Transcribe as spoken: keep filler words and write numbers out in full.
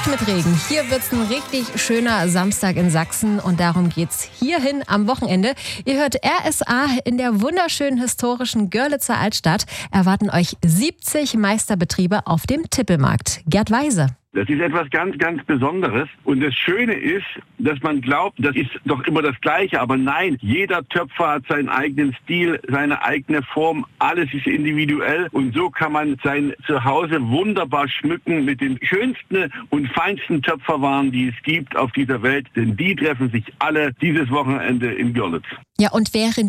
mit Regen. Hier wird's ein richtig schöner Samstag in Sachsen und darum geht's hierhin am Wochenende. Ihr hört R S A in der wunderschönen historischen Görlitzer Altstadt. Erwarten euch siebzig Meisterbetriebe auf dem Tippelmarkt. Gerd Weise. Das ist etwas ganz, ganz Besonderes. Und das Schöne ist, dass man glaubt, das ist doch immer das Gleiche. Aber nein, jeder Töpfer hat seinen eigenen Stil, seine eigene Form. Alles ist individuell. Und so kann man sein Zuhause wunderbar schmücken mit den schönsten und feinsten Töpferwaren, die es gibt auf dieser Welt. Denn die treffen sich alle dieses Wochenende in Görlitz. Ja, und während